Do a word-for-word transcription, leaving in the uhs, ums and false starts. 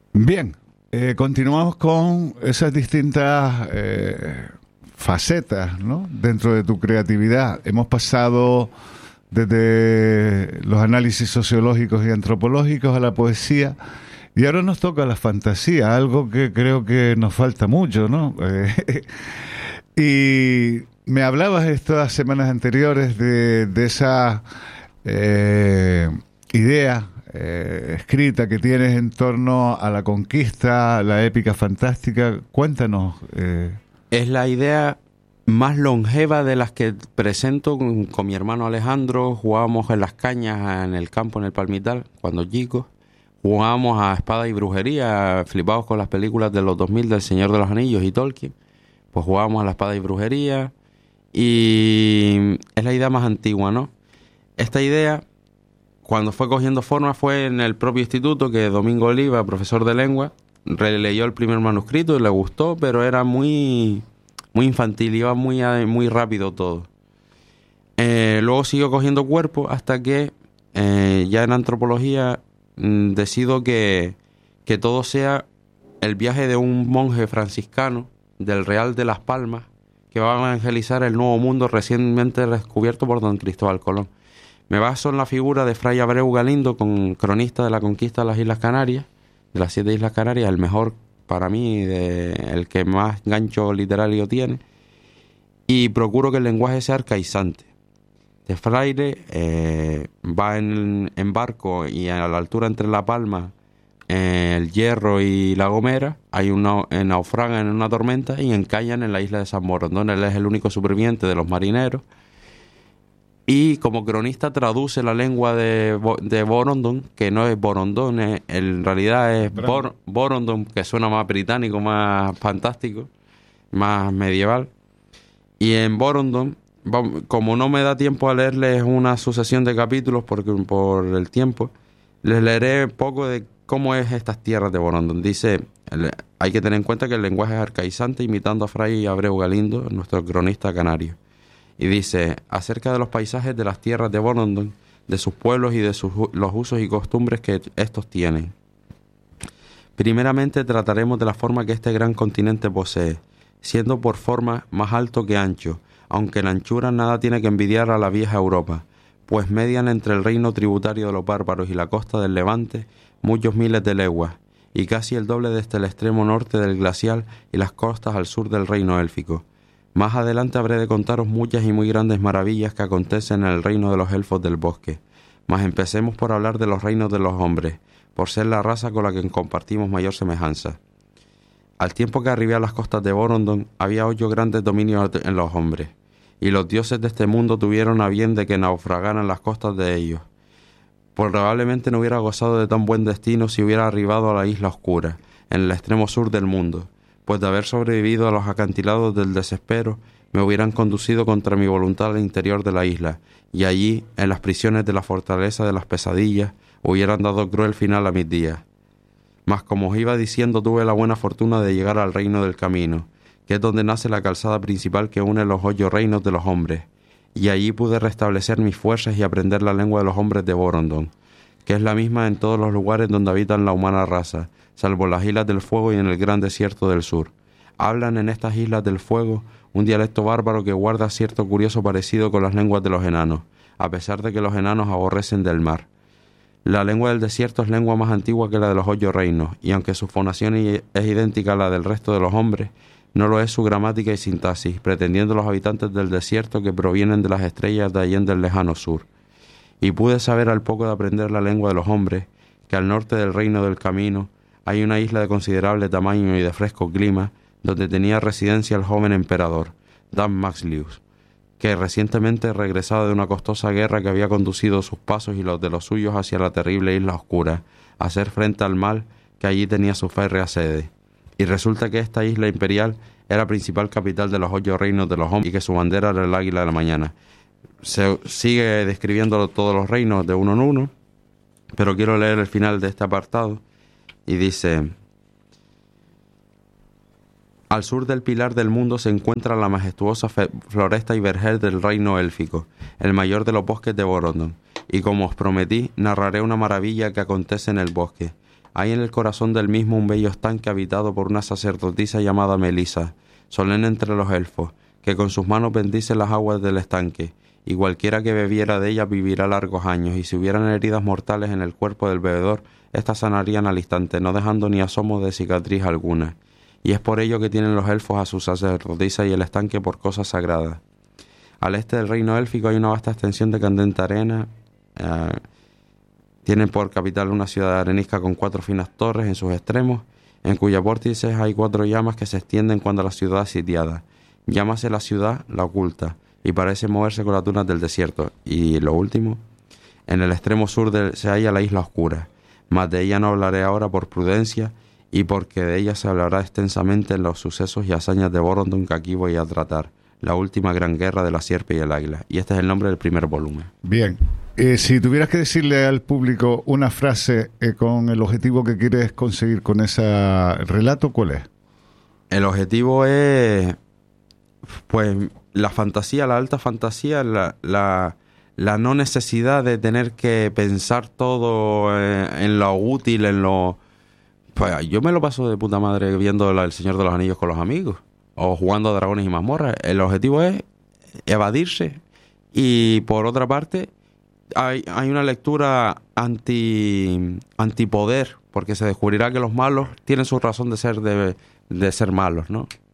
Bien, eh, continuamos con esas distintas eh, facetas, ¿no?, dentro de tu creatividad. Hemos pasado desde los análisis sociológicos y antropológicos a la poesía, y ahora nos toca la fantasía, algo que creo que nos falta mucho, ¿no? Eh, y me hablabas estas semanas anteriores de, de esa eh, idea eh, escrita que tienes en torno a la conquista, la épica fantástica. Cuéntanos. Eh. Es la idea más longeva de las que presento con, con mi hermano Alejandro. Jugábamos en las cañas en el campo, en el Palmital, cuando chicos. Jugábamos a espada y brujería, flipados con las películas de los dos mil del Señor de los Anillos y Tolkien. Pues jugábamos a la espada y brujería, y es la idea más antigua, ¿no? Esta idea, cuando fue cogiendo forma, fue en el propio instituto que Domingo Oliva, profesor de lengua, releyó el primer manuscrito y le gustó, pero era muy, muy infantil, iba muy, muy rápido todo. Eh, luego siguió cogiendo cuerpo hasta que eh, ya en antropología mmm, decido que, que todo sea el viaje de un monje franciscano del Real de Las Palmas que va a evangelizar el Nuevo Mundo recientemente descubierto por don Cristóbal Colón. Me baso en la figura de Fray Abreu Galindo, con, cronista de la conquista de las Islas Canarias, de las siete Islas Canarias, el mejor para mí, de, el que más gancho literario tiene, y procuro que el lenguaje sea arcaizante. Este fraile eh, va en, en barco, y a la altura entre La Palma, eh, el Hierro y La Gomera, hay una, eh, naufragan en una tormenta y encallan en la isla de San Borondón. Él es el único superviviente de los marineros, y como cronista traduce la lengua de, de Borondón, que no es Borondón, es, en realidad es Bor, Borondón, que suena más británico, más fantástico, más medieval. Y en Borondón, como no me da tiempo a leerles una sucesión de capítulos porque, por el tiempo, les leeré poco de cómo es estas tierras de Borondón. Dice, hay que tener en cuenta que el lenguaje es arcaizante, imitando a Fray Abreu Galindo, nuestro cronista canario. Y dice, acerca de los paisajes de las tierras de Borondón, de sus pueblos y de sus, los usos y costumbres que estos tienen. Primeramente trataremos de la forma que este gran continente posee, siendo por forma más alto que ancho, aunque en anchura nada tiene que envidiar a la vieja Europa, pues median entre el reino tributario de los bárbaros y la costa del Levante muchos miles de leguas, y casi el doble desde el extremo norte del glacial y las costas al sur del reino élfico. Más adelante habré de contaros muchas y muy grandes maravillas que acontecen en el reino de los elfos del bosque. Mas empecemos por hablar de los reinos de los hombres, por ser la raza con la que compartimos mayor semejanza. Al tiempo que arribé a las costas de Borondón, había ocho grandes dominios en los hombres, y los dioses de este mundo tuvieron a bien de que naufragaran las costas de ellos. Probablemente no hubiera gozado de tan buen destino si hubiera arribado a la isla oscura, en el extremo sur del mundo, pues de haber sobrevivido a los acantilados del desespero, me hubieran conducido contra mi voluntad al interior de la isla, y allí, en las prisiones de la fortaleza de las pesadillas, hubieran dado cruel final a mis días. Mas como os iba diciendo, tuve la buena fortuna de llegar al reino del camino, que es donde nace la calzada principal que une los ocho reinos de los hombres, y allí pude restablecer mis fuerzas y aprender la lengua de los hombres de Borondón, que es la misma en todos los lugares donde habitan la humana raza, salvo las islas del fuego y en el gran desierto del sur. Hablan en estas islas del fuego un dialecto bárbaro que guarda cierto curioso parecido con las lenguas de los enanos, a pesar de que los enanos aborrecen del mar. La lengua del desierto es lengua más antigua que la de los ocho reinos, y aunque su fonación es idéntica a la del resto de los hombres, no lo es su gramática y sintaxis, pretendiendo los habitantes del desierto que provienen de las estrellas de allende del lejano sur. Y pude saber al poco de aprender la lengua de los hombres, que al norte del reino del camino hay una isla de considerable tamaño y de fresco clima, donde tenía residencia el joven emperador, Dan Maxlius, que recientemente regresaba de una costosa guerra que había conducido sus pasos y los de los suyos hacia la terrible isla oscura, a hacer frente al mal que allí tenía su férrea sede. Y resulta que esta isla imperial era principal capital de los ocho reinos de los hombres y que su bandera era el águila de la mañana. Se sigue describiendo todos los reinos de uno en uno, pero quiero leer el final de este apartado, y dice: al sur del pilar del mundo se encuentra la majestuosa floresta y vergel del reino élfico, el mayor de los bosques de Borondón, y como os prometí, narraré una maravilla que acontece en el bosque, Hay en el corazón del mismo un bello estanque habitado por una sacerdotisa llamada Melisa, solemne entre los elfos, que con sus manos bendice las aguas del estanque, y cualquiera que bebiera de ella vivirá largos años, y si hubieran heridas mortales en el cuerpo del bebedor, éstas sanarían al instante, no dejando ni asomo de cicatriz alguna. Y es por ello que tienen los elfos a su sacerdotisa y el estanque por cosas sagradas. Al este del reino élfico hay una vasta extensión de candente arena. Eh, tienen por capital una ciudad arenisca con cuatro finas torres en sus extremos, en cuyas vórtices hay cuatro llamas que se extienden cuando la ciudad es sitiada. Llámase la ciudad la oculta, y parece moverse con las dunas del desierto. Y lo último, en el extremo sur de, se halla la isla oscura, mas de ella no hablaré ahora por prudencia, y porque de ella se hablará extensamente en los sucesos y hazañas de Borondon que aquí voy a tratar, la última gran guerra de la sierpe y el águila. Y este es el nombre del primer volumen. Bien. Eh, si tuvieras que decirle al público una frase eh, con el objetivo que quieres conseguir con ese relato, ¿cuál es? El objetivo es, pues, la fantasía, la alta fantasía, la, la, la no necesidad de tener que pensar todo en, en lo útil, en lo... Pues yo me lo paso de puta madre viendo la, El Señor de los Anillos con los amigos, o jugando a Dragones y Mazmorras. El objetivo es evadirse, y por otra parte hay, hay una lectura anti antipoder, porque se descubrirá que los malos tienen su razón de ser de, de ser malos, ¿no?